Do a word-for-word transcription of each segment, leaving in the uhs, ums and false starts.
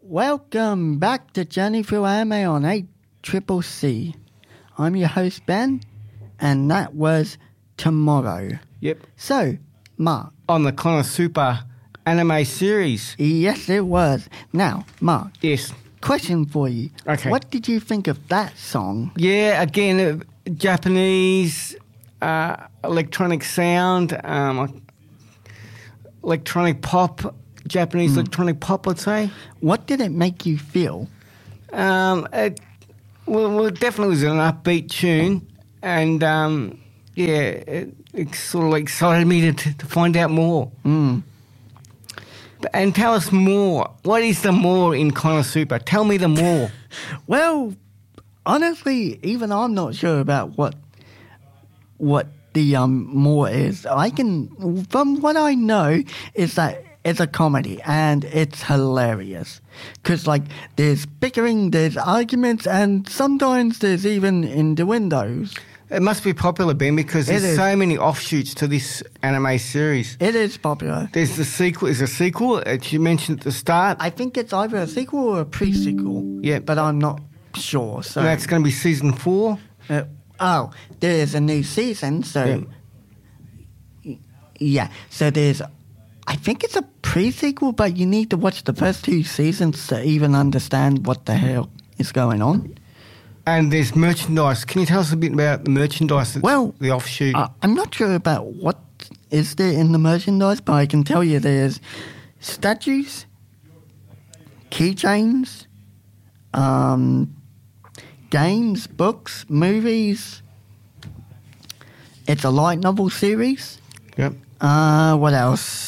Welcome back to Journey Through Anime on eight Triple C. I'm your host, Ben, and that was Tomorrow. Yep. So, Mark. On the Konosuba anime series. Yes, it was. Now, Mark. Yes. Question for you. Okay. What did you think of that song? Yeah, again, uh, Japanese uh, electronic sound, um, electronic pop, Japanese mm. electronic pop, let's say. What did it make you feel? Um, it, well, well, it definitely was an upbeat tune, and um, yeah, it, it sort of excited me to, to find out more. Mm. And tell us more. What is the more in Konosuba? Tell me the more. Well, honestly, even I'm not sure about what what the um more is. I can, from what I know, is that it's a comedy and it's hilarious. Because, like, there's bickering, there's arguments, and sometimes there's even innuendos. It must be popular, Ben, because there's is. so many offshoots to this anime series. It is popular. There's the sequel. Is a sequel, as you mentioned at the start. I think it's either a sequel or a pre-sequel. Yeah. But I'm not sure. So and that's going to be season four. Uh, oh, there's a new season, so... Yeah. yeah. So there's... I think it's a pre-sequel, but you need to watch the first two seasons to even understand what the hell is going on. And there's merchandise. Can you tell us a bit about the merchandise that's well, the offshoot? Uh, I'm not sure about what is there in the merchandise, but I can tell you there's statues, keychains, um, games, books, movies. It's a light novel series. Yep. Uh, what else?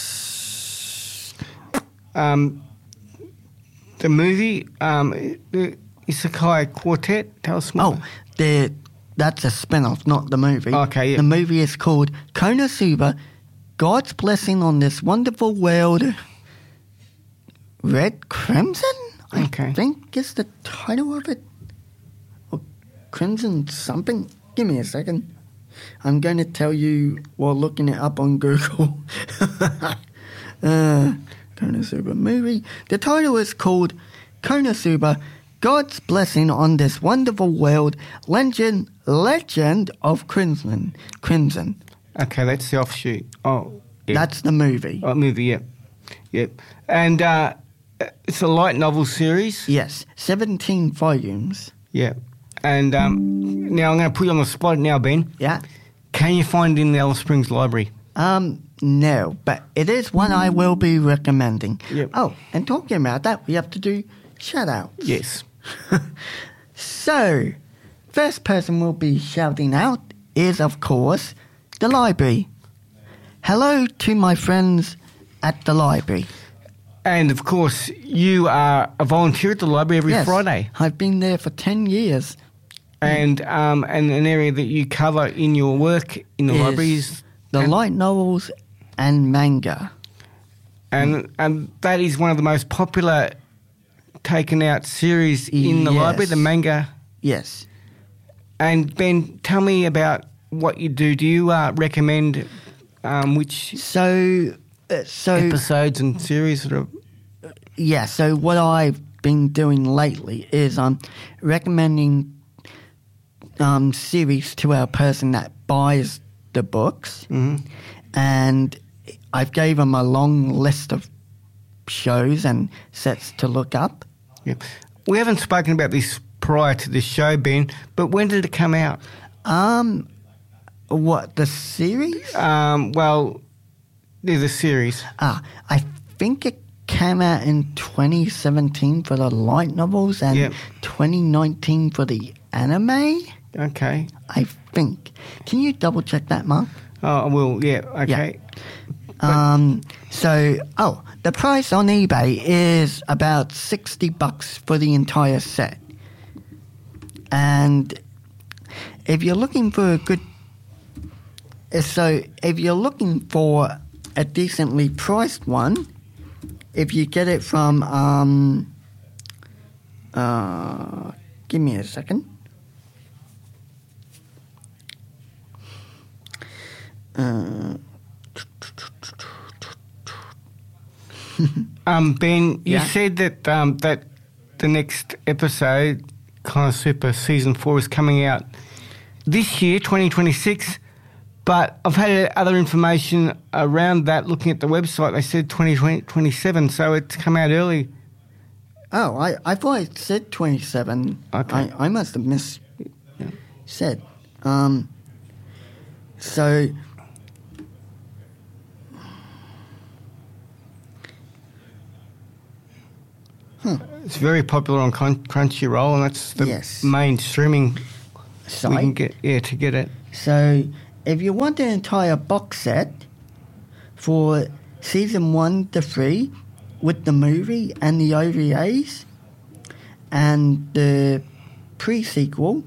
Um, the movie, um, the Isekai Quartet, tell us more. Oh, the, that's a spin-off, not the movie. Okay, yeah. The movie is called Konosuba, God's Blessing on This Wonderful World. Red Crimson? Okay. I think is the title of it. Or Crimson something. Give me a second. I'm going to tell you while looking it up on Google. uh, Konosuba movie. The title is called Konosuba, God's Blessing on This Wonderful World, Legend Legend of Crimson. Crimson. Okay, that's the offshoot. Oh, yeah. That's the movie. Oh, movie, yep. Yep. And uh, it's a light novel series? Yes, seventeen volumes. Yeah. And um, now I'm going to put you on the spot now, Ben. Yeah. Can you find it in the Alice Springs Library? Um, no, but it is one I will be recommending. Yep. Oh, and talking about that, we have to do shout-outs. Yes. So, first person we'll be shouting out is, of course, the library. Hello to my friends at the library. And, of course, you are a volunteer at the library every yes, Friday. I've been there for ten years. And um, and an area that you cover in your work in the is library is... the and, light novels and manga. And, and that is one of the most popular taken out series in the yes. library, the manga. Yes. And, Ben, tell me about what you do. Do you uh, recommend um, which So... Uh, so episodes and series that are... Yeah, so what I've been doing lately is um, recommending um, series to our person that buys the books. Mm-hmm. And I've gave them a long list of shows and sets to look up. Yeah. We haven't spoken about this prior to this show, Ben, but when did it come out? Um, what, the series? Um, well, there's a series. Ah, I think it came out in twenty seventeen for the light novels and yep. twenty nineteen for the anime. Okay. I think. Can you double check that, Mark? Oh, I will, yeah, okay. Yeah. Um, so, oh, the price on eBay is about sixty bucks for the entire set. And if you're looking for a good... So, if you're looking for a decently priced one, if you get it from... Um, uh, give me a second. Uh, Um, Ben, you Yeah. said that um, that the next episode, Kind of Super Season four, is coming out this year, twenty twenty-six. But I've had other information around that. Looking at the website, they said twenty twenty-seven, so it's come out early. Oh, I, I thought it said twenty-seven. Okay. I, I must have missed said. Um, so, It's very popular on Crun- Crunchyroll, and that's the Yes. main streaming site. we can get. Yeah, to get it. So, if you want the entire box set for season one to three with the movie and the O V As and the pre-sequel,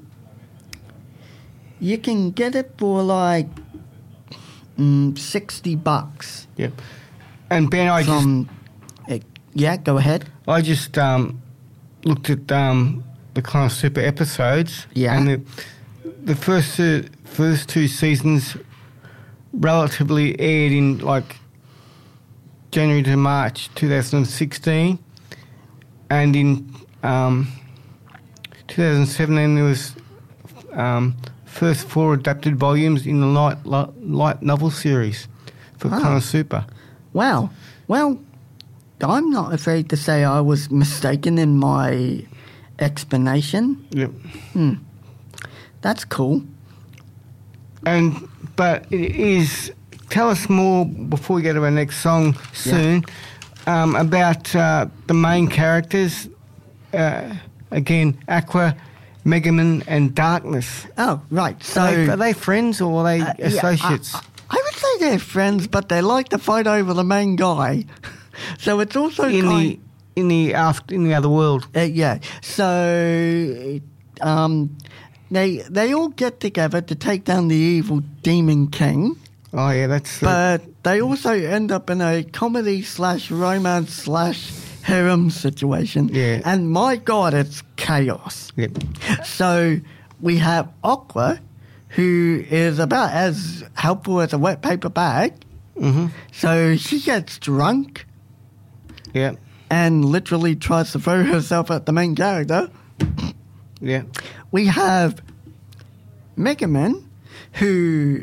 you can get it for like mm, sixty bucks. Yep. And Ben, I just From, uh, yeah, go ahead. I just um, looked at um, the Kind of Super episodes. Yeah. And the the first two, first two seasons relatively aired in like January to March twenty sixteen, and in um, twenty seventeen there was um, first four adapted volumes in the light light, light novel series for Ah. Kind of Super. Wow. Well, I'm not afraid to say I was mistaken in my explanation. Yep. That's cool. And but it is. Tell us more before we go to our next song soon um, about uh, the main characters. Uh, again, Aqua, Megaman, and Darkness. Oh, right. So Are they, are they friends or are they uh, yeah, associates? I, I would say they're friends, but they like to fight over the main guy. So it's also in kind. the in the after in the other world. Uh, yeah. So um, they they all get together to take down the evil demon king. Oh yeah, that's. Uh, But they also end up in a comedy slash romance slash harem situation. Yeah. And my God, it's chaos. yep. So we have Aqua, who is about as helpful as a wet paper bag. Mm-hmm. So she gets drunk Yeah. and literally tries to throw herself at the main character. Yeah. We have Megaman, who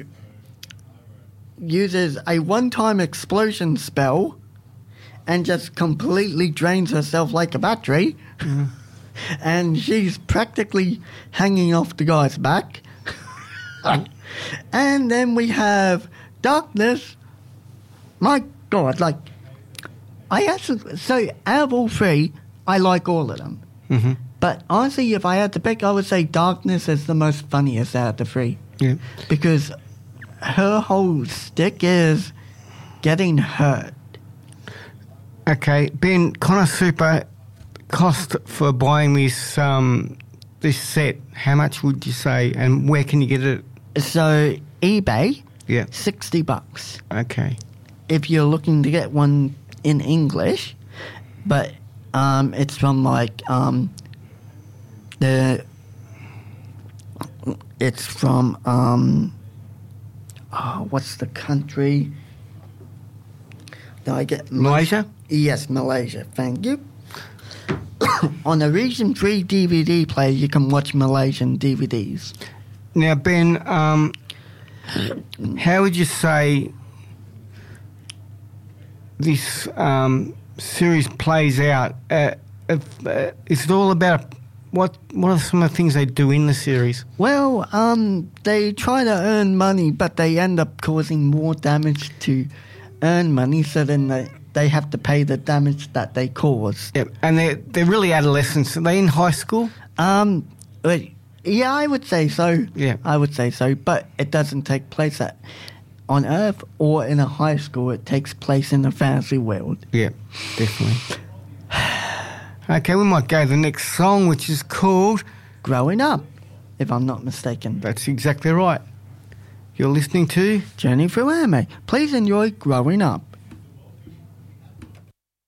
uses a one-time explosion spell and just completely drains herself like a battery. And she's practically hanging off the guy's back. And then we have Darkness. My God, like, I actually, so out of all three, I like all of them. Mm-hmm. But honestly, if I had to pick, I would say Darkness is the most funniest out of the three. Yeah. Because her whole stick is getting hurt. Okay, Ben, Kind of Super cost for buying this um, this set. How much would you say, and where can you get it? So eBay, Yeah. sixty bucks. Okay. If you're looking to get one in English, but um, it's from like um, the, it's from um, oh, what's the country? Did I get Malaysia. Yes, Malaysia. Thank you. On a Region three D V D player, you can watch Malaysian D V Ds. Now, Ben, um, how would you say this um, series plays out? Uh, if, uh, is it all about what? What are some of the things they do in the series? Well, um, they try to earn money, but they end up causing more damage to earn money, so then they, they have to pay the damage that they caused. Yep. And they're they're really adolescents. Are they in high school? Um, but yeah, I would say so. Yeah. I would say so, but it doesn't take place at on Earth or in a high school. It takes place in a fantasy world. Yeah, definitely. Okay, we might go to the next song, which is called... Growing Up, if I'm not mistaken. That's exactly right. You're listening to... Journey Through Anime. Please enjoy Growing Up.